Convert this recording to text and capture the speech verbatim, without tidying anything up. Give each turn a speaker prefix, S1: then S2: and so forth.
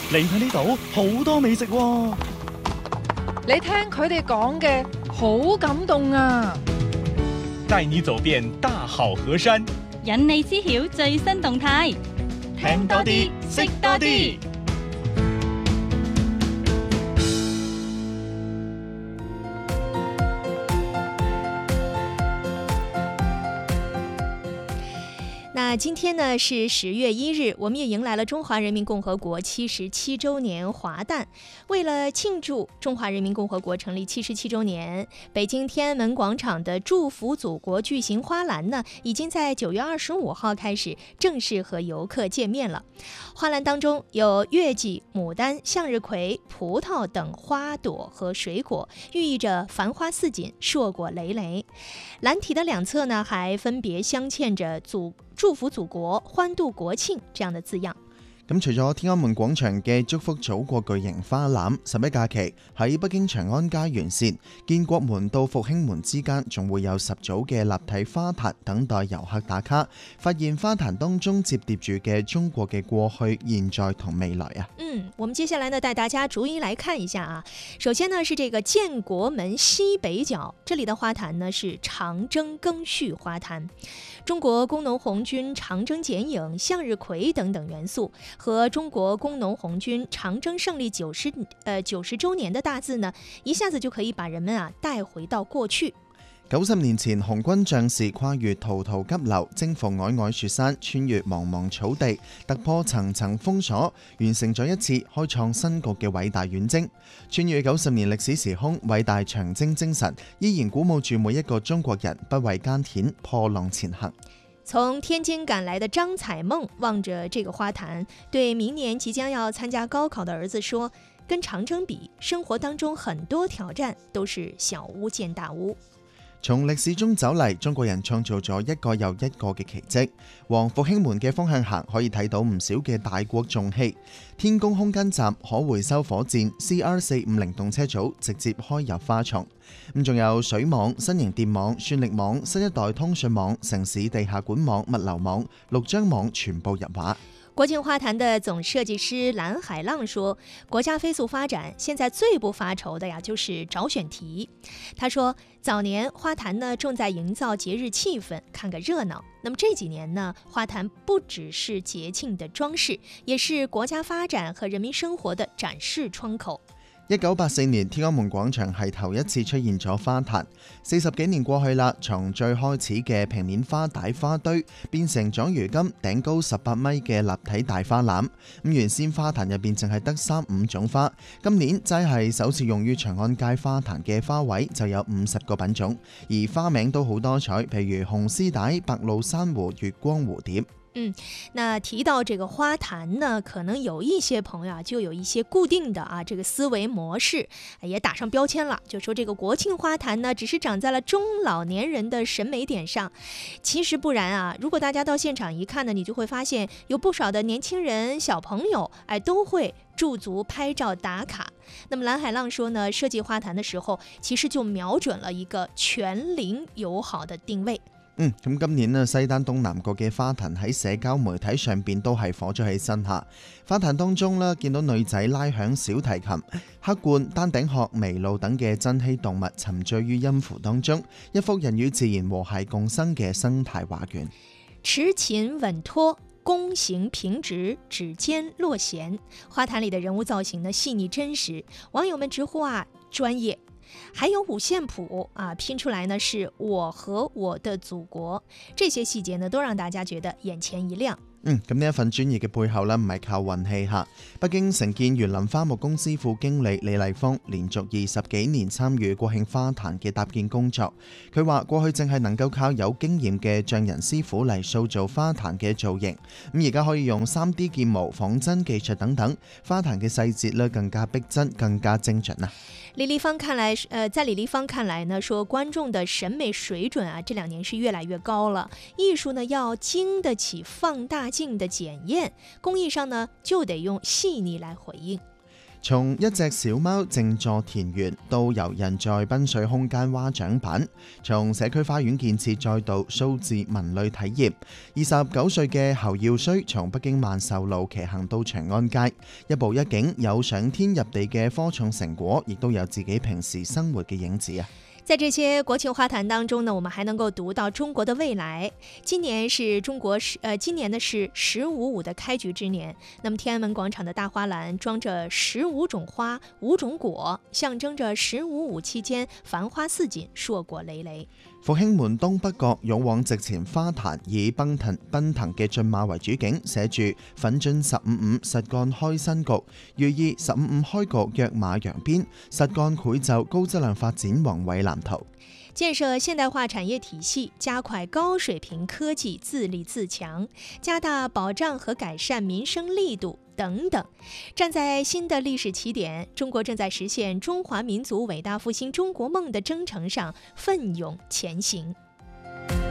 S1: 嚟睇呢度好多美食喎。
S2: 你聽佢哋講嘅好感動啊！
S1: 帶你走遍大好河山，
S3: 引你知曉最新動態，
S1: 聽多啲，識多啲。
S4: 那今天呢是十月一日，我们也迎来了中华人民共和国七十七周年华诞。为了庆祝中华人民共和国成立七十七周年，北京天安门广场的祝福祖国巨型花篮呢，已经在九月二十五号开始正式和游客见面了。花篮当中有月季、牡丹、向日葵、葡萄等花朵和水果，寓意着繁花似锦、硕果累累。篮体的两侧呢，还分別鑲嵌着祖祝福祖國、歡度國慶這樣的字樣。
S5: 咁除咗天安門廣場嘅祝福祖國巨型花籃，十一假期喺北京長安街沿線、建國門到復興門之間，仲會有十組嘅立體花壇等待遊客打卡，發現花壇當中摺疊住嘅中國嘅過去、現在同未來啊。
S4: 嗯，我們接下來呢帶大家逐一來看一下啊。首先呢是這個建國門西北角，這裡的花壇呢是長征赓續花壇，中國工農紅軍長征剪影、向日葵等等元素。和中國工農紅軍長征勝利九十呃九十周年的大字呢，一下子就可以把人們啊帶回到過去。
S5: 九十年前，紅軍將士跨越滔滔急流，征服皚皚雪山，穿越茫茫草地，突破層層封鎖，完成咗一次開創新局嘅偉大遠征。穿越九十年歷史時空，偉大長征精神依然鼓舞住每一個中國人不畏艱險，破浪前行。
S4: 從天津趕來的張彩夢望着這個花壇，對明年即將要參加高考的兒子說，跟長征比，生活當中很多挑戰都是小巫見大巫。
S5: 從歷史中走嚟，中國人創造咗一個又一個嘅奇蹟。往復興門嘅方向行，可以睇到唔少嘅大國重器。天宮空間站可回收火箭 C R 四五零動車組直接開入花叢。咁仲有水網、新型電網、算力網、新一代通訊網、城市地下管網、物流網、六張網全部入畫。
S4: 國慶花壇的總設計師藍海浪說，國家飛速發展，現在最不發愁的呀就是找選題。他說，早年花壇呢重在營造節日氣氛，看個熱鬧。那麼這幾年呢，花壇不只是節慶的裝飾，也是國家發展和人民生活的展示窗口。
S5: 一九八四年，天安門廣場係頭一次出現咗花壇。四十幾年過去啦，從最開始嘅平面花帶花堆，變成咗如今頂高十八米嘅立體大花籃。咁原先花壇入邊淨係得三五種花，今年齋係首次用於長安街花壇嘅花卉就有五十個品種，而花名都好多彩，譬如紅絲帶、白鷺珊瑚、月光蝴蝶。
S4: 嗯，那提到這個花壇呢，可能有一些朋友啊，就有一些固定的啊這個思維模式，也打上標籤了，就說這個國慶花壇呢，只是長在了中老年人的審美點上。其實不然啊，如果大家到現場一看呢，你就會發現有不少的年輕人、小朋友，哎，都會駐足拍照打卡。那麼藍海浪說呢，設計花壇的時候，其實就瞄準了一個全齡友好的定位。
S5: 嗯，咁今年呢，西單東南角嘅花壇喺社交媒體上邊都係火咗起身下。花壇當中呢，見到女仔拉響小提琴、黑鸛、丹頂鶴、麋鹿等嘅珍稀動物沉醉於音符當中，一幅人與自然和諧共生嘅生態畫卷。
S4: 持琴穩妥，弓形平直，指尖落弦。花壇裡的人物造型呢，細膩真實，網友們直呼啊專業。還有五線譜啊，拼出來呢是我和我的祖國，這些細節呢都讓大家覺得眼前一亮。
S5: 嗯，咁呢一份專業嘅背後呢，唔係靠運氣嚇。北京城建園林花木公司副經理李麗芳連續二十幾年參與國慶花壇嘅搭建工作。佢話過去淨係能夠靠有經驗嘅匠人師傅嚟塑造花壇嘅造型，咁而家可以用 三 D 建模、仿真技術等等，花壇嘅細節呢更加逼真、更加精準啊！
S4: 李麗芳看來，呃，在李麗芳看來呢，說觀眾的審美水準啊，這兩年是越來越高了。藝術呢要經得起放大鏡的檢驗，工藝上呢就得用細膩來回應。
S5: 從一隻小貓靜坐田園，到由人在賓水空間挖獎品；從社區花園建設再到數字文旅體驗。二十九歲嘅侯耀衰從北京萬壽路騎行到長安街，一步一景，有上天入地嘅科創成果，亦都有自己平時生活嘅影子啊！
S4: 在這些國慶花壇當中呢，我們還能夠讀到中國的未來。今年是中國十呃，今年呢是十五五的開局之年。那麼天安門廣場的大花籃裝着十五種花、五種果，象徵着十五五期間繁花似錦、碩果累累。
S5: 復興門東北角勇往直前花壇以奔騰奔騰嘅駿馬為主景，寫住奮進十五五，實幹開新局，寓意十五五開局躍馬揚鞭，實幹繪就高質量發展宏偉藍圖。
S4: 建設現代化產業體系，加快高水平科技自立自強，加大保障和改善民生力度等等。站在新的歷史起點，中國正在實現中華民族偉大復興中國夢的征程上奮勇前行。